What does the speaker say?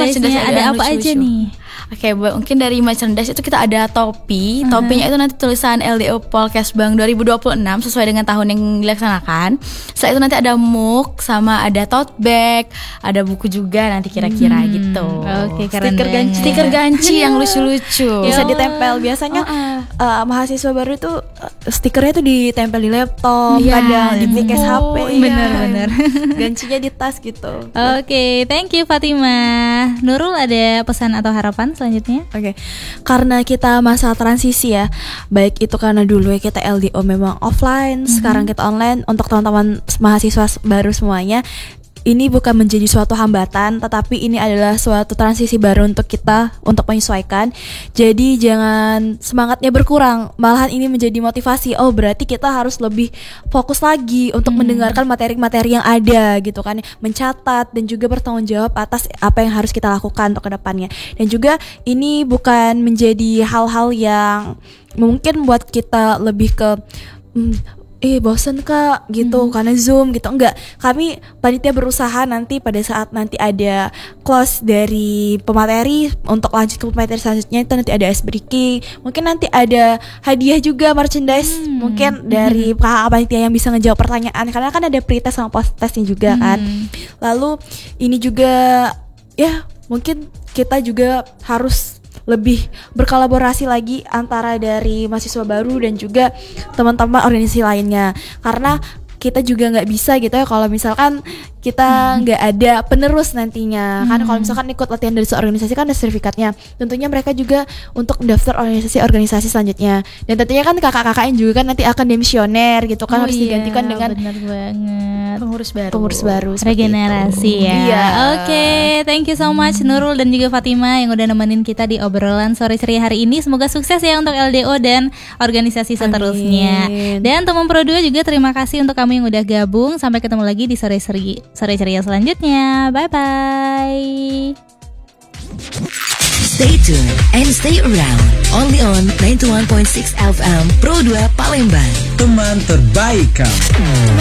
merchandise-nya ada apa aja nih? Oke, mungkin dari merchandise itu kita ada topi. Topinya itu nanti tulisan LDO Polkesbang 2026 sesuai dengan tahun yang dilaksanakan. Setelah itu nanti ada mug, sama ada tote bag, ada buku juga nanti kira-kira gitu. Oke, keren banget. Stiker ganci yang lucu-lucu. Bisa ditempel. Biasanya mahasiswa baru itu stikernya tuh ditempel di laptop, kadang di case HP. Bener-bener. Gancinya di tas gitu. Oke, thank you Fatimah. Nurul ada pesan atau harapan selanjutnya? Oke, karena kita masa transisi ya, baik itu karena dulu ya kita LDO memang offline, sekarang kita online. Untuk teman-teman mahasiswa baru semuanya, ini bukan menjadi suatu hambatan, tetapi ini adalah suatu transisi baru untuk kita untuk menyesuaikan. Jadi jangan semangatnya berkurang, malahan ini menjadi motivasi. Oh, berarti kita harus lebih fokus lagi untuk mendengarkan materi-materi yang ada gitu kan, mencatat dan juga bertanggung jawab atas apa yang harus kita lakukan untuk kedepannya. Dan juga ini bukan menjadi hal-hal yang mungkin buat kita lebih ke bosen kak gitu karena Zoom gitu. Enggak, kami panitia berusaha nanti pada saat nanti ada close dari pemateri untuk lanjut ke pemateri selanjutnya itu nanti ada ice breaking, mungkin nanti ada hadiah juga merchandise mungkin dari kakak panitia yang bisa ngejawab pertanyaan karena kan ada pre-test sama post-testnya juga kan. Lalu ini juga ya mungkin kita juga harus lebih berkolaborasi lagi antara dari mahasiswa baru dan juga teman-teman organisasi lainnya, karena kita juga nggak bisa gitu ya kalau misalkan kita nggak ada penerus nantinya. Karena kalau misalkan ikut latihan dari seorganisasi kan ada sertifikatnya, tentunya mereka juga untuk mendaftar organisasi selanjutnya. Dan tentunya kan kakak-kakaknya juga kan nanti akan demisioner gitu kan, harus digantikan dengan pengurus baru regenerasi ya. Iya. Oke, thank you so much Nurul dan juga Fatimah yang udah nemenin kita di obrolan sore ceria hari ini. Semoga sukses ya untuk LDO dan organisasi seterusnya. Dan teman Pro 2 juga terima kasih untuk kamu yang udah gabung. Sampai ketemu lagi di sore ceria selanjutnya. Bye bye. Stay tuned and stay around. Only on 91.6 FM Pro 2 Palembang. Teman terbaik kamu.